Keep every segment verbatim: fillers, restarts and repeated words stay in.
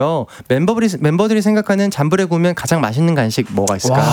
멤버들이 멤버들이 생각하는 잠불에 구우면 가장 맛있는 간식 뭐가 있을까요?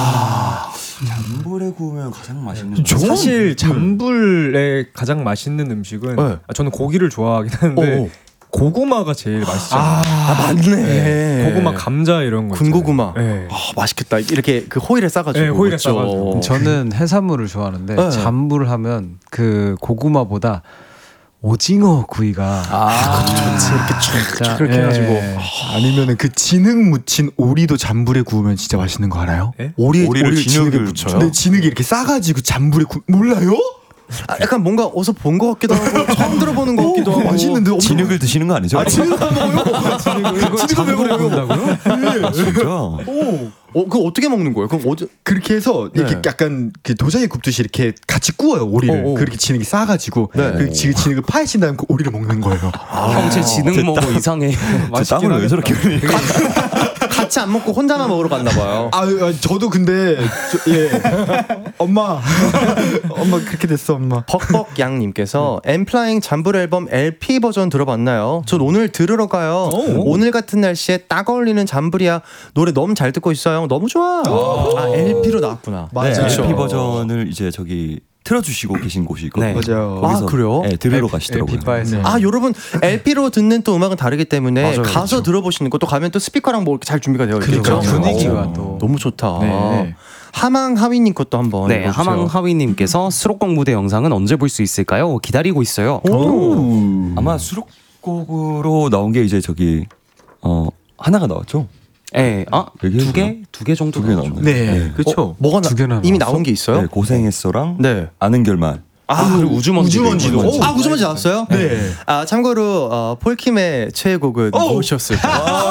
잠불에 구우면 가장 맛있는 저 사실 잠불에 가장 맛있는 음식은 네. 아, 저는 고기를 좋아하긴 하는데 오. 고구마가 제일 맛있죠. 아, 아 맞네. 네. 고구마, 감자 이런 거. 군고구마. 네. 아, 맛있겠다. 이렇게 그 호일에 싸가지고. 네, 호일에 그렇죠. 싸가지고. 저는 해산물을 좋아하는데 네. 잠불 하면 그 고구마보다 오징어 구이가 아, 좋지. 이렇게 쫙 그렇게 해가지고. 예. 아니면은 그 진흙 묻힌 오리도 잠불에 구우면 진짜 맛있는 거 알아요? 예? 오리 오리를 오리를 진흙에 진흙에 묻혀요? 묻혀요. 네, 진흙이 이렇게 싸가지고 잠불에 구 몰라요? 아, 약간 뭔가 어디서 본 것 같기도 하고 처음 들어보는 것 같기도 하고. 맛있는데 엄청- 진흙을 드시는 거 아니죠? 아 진흙 먹어요? 그걸 잠불에 구운다고요? 아, 진짜? 오. 어, 그거 어떻게 먹는 거예요? 그럼 어디? 그렇게 해서 이렇게 네. 약간 그 도자기 굽듯이 이렇게 같이 구워요 오리를. 어, 어. 그렇게 진흙이 싸가지고 네. 그 지- 진흙을 파헤친 다음 그 오리를 먹는 거예요. 형제 지능 먹어 이상해. 저 땀을 왜 저렇게 흘리니? 같이 안 먹고 혼자만 먹으러 갔나 봐요. 아, 아 저도 근데 저, 예 엄마 엄마 그렇게 됐어 엄마. 벅벅양님께서 엠플라잉 잠불 앨범 엘피 버전 들어봤나요? 전 오늘 들으러 가요. 오늘 같은 날씨에 딱 어울리는 잠불이야. 노래 너무 잘 듣고 있어요. 너무 좋아. 아, 엘피로 나왔구나. 네, 그렇죠. 엘피 버전을 이제 저기 틀어주시고 계신 곳이 있거든요. 네. 맞아요. 거기서 아, 그래요? 네, 들으러 가시더라고요. 빗바에서 네. 아, 여러분 엘피로 듣는 또 음악은 다르기 때문에 맞아요, 가서 그렇죠. 들어보시는 거 또 가면 또 스피커랑 뭐 이렇게 잘 준비가 되어 있죠. 그렇죠. 분위기가 어, 또. 너무 좋다. 네. 하망 하위님 것도 한번 네, 읽어주세요. 하망 하위님께서 수록곡 무대 영상은 언제 볼 수 있을까요? 기다리고 있어요. 오. 아마 수록곡으로 나온 게 이제 저기 어 하나가 나왔죠? 네, 아, 여기 두 개? 두 개 정도 두 개 나오죠. 나왔나요? 네, 그렇죠. 어, 뭐가 나, 두 개나 이미 나왔어? 나온 게 있어요? 네, 고생했어랑 네. 아는 결말. 아, 그리고 우주먼지도 우주먼지도. 있고. 오. 아, 우주먼지 나왔어요? 네. 아, 참고로 어, 폴킴의 최애곡은 무엇이었을까?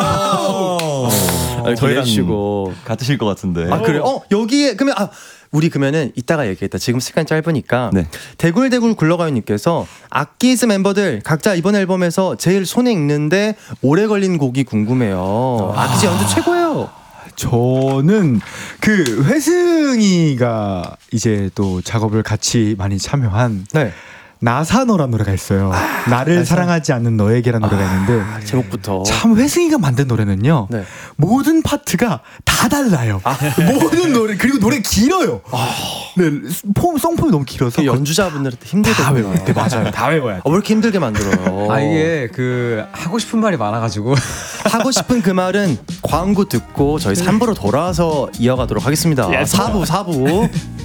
아, 저희랑 기대해주시고. 같으실 것 같은데. 아, 그래요? 어, 여기에 그러면 아, 우리 그러면은 이따가 얘기했다. 지금 시간 짧으니까. 네. 대굴대굴 굴러가요님께서 악기즈 멤버들 각자 이번 앨범에서 제일 손에 익는데 오래 걸린 곡이 궁금해요. 악기즈 연주 최고예요. 저는 그 회승이가 이제 또 작업을 같이 많이 참여한 네. 나사너라는 노래가 있어요. 나를 나사. 사랑하지 않는 너에게라는 노래가 있는데 아, 제목부터. 참 회승이가 만든 노래는요. 네. 모든 파트가 다 달라요. 모든 노래 그리고 노래 길어요. 네, 폼 송폼이 너무 길어서 그 연주자분들한테 다 힘들거든요. 외워요. 네, 맞아요. 다 외워야 돼. 어, 왜 이렇게 힘들게 만들어요? 아 이게 그 하고 싶은 말이 많아가지고 하고 싶은 그 말은 광고 듣고 저희 삼 부로 돌아와서 이어가도록 하겠습니다. 사 부 사 부